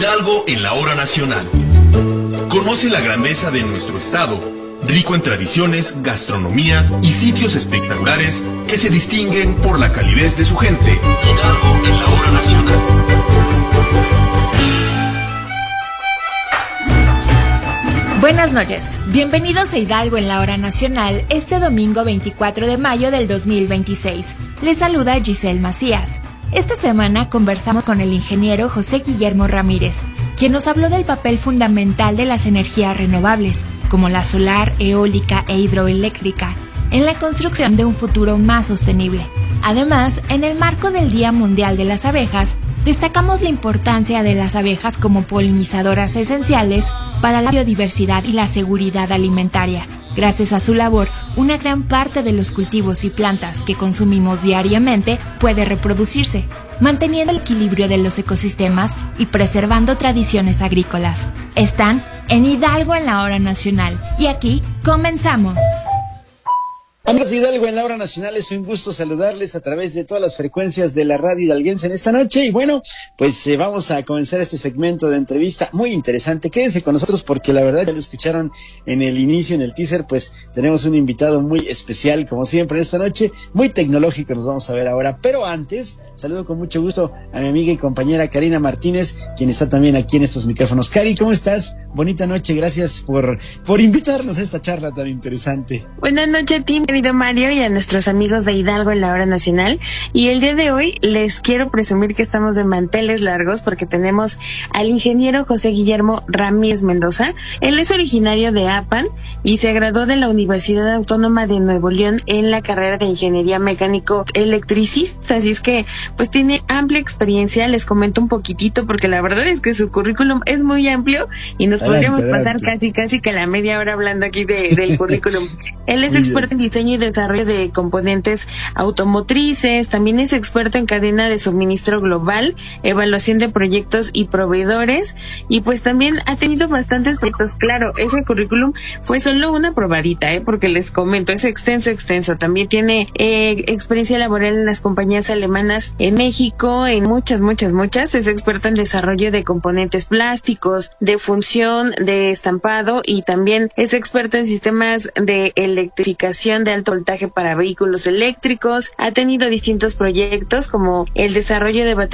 Hidalgo en la hora nacional. Conoce la grandeza de nuestro estado, rico en tradiciones, gastronomía y sitios espectaculares que se distinguen por la calidez de su gente. Hidalgo en la hora nacional. Buenas noches, bienvenidos a Hidalgo en la hora nacional este domingo 24 de mayo del 2026. Les saluda Giselle Macías. Esta semana conversamos con el ingeniero José Guillermo Ramírez, quien nos habló del papel fundamental de las energías renovables, como la solar, eólica e hidroeléctrica, en la construcción de un futuro más sostenible. Además, en el marco del Día Mundial de las Abejas, destacamos la importancia de las abejas como polinizadoras esenciales para la biodiversidad y la seguridad alimentaria. Gracias a su labor, una gran parte de los cultivos y plantas que consumimos diariamente puede reproducirse, manteniendo el equilibrio de los ecosistemas y preservando tradiciones agrícolas. Están en Hidalgo en la hora nacional y aquí comenzamos. Amigos de Hidalgo en la hora nacional, es un gusto saludarles a través de todas las frecuencias de la radio hidalguense en esta noche. Y bueno, pues vamos a comenzar este segmento de entrevista muy interesante. Quédense con nosotros porque la verdad ya lo escucharon en el inicio, en el teaser, pues tenemos un invitado muy especial, como siempre en esta noche, muy tecnológico nos vamos a ver ahora. Pero antes, saludo con mucho gusto a mi amiga y compañera Karina Martínez, quien está también aquí en estos micrófonos. Cari, ¿cómo estás? Bonita noche, gracias por invitarnos a esta charla tan interesante. Buenas noches, Tim. Querido Mario y a nuestros amigos de Hidalgo en la hora nacional, y el día de hoy les quiero presumir que estamos de manteles largos porque tenemos al ingeniero José Guillermo Ramírez Mendoza. Él es originario de Apan y se graduó de la Universidad Autónoma de Nuevo León en la carrera de Ingeniería Mecánico Electricista, así es que pues tiene amplia experiencia. Les comento un poquitito porque la verdad es que su currículum es muy amplio y nos podríamos pasar casi que la media hora hablando aquí del currículum. Él es experto en diseño y desarrollo de componentes automotrices, también es experto en cadena de suministro global, evaluación de proyectos y proveedores, y pues también ha tenido bastantes proyectos. Claro, ese currículum fue solo una probadita, porque les comento, es extenso. También tiene experiencia laboral en las compañías alemanas en México, en muchas, es experto en desarrollo de componentes plásticos, de función, de estampado, y también es experto en sistemas de electrificación de alto voltaje para vehículos eléctricos. Ha tenido distintos proyectos como el desarrollo de baterías